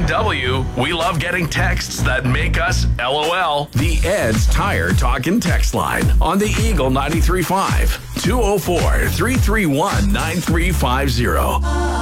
KCRW, we love getting texts that make us LOL. The Ed's Tire Talkin' text line on the Eagle 93.5, 204-331-9350.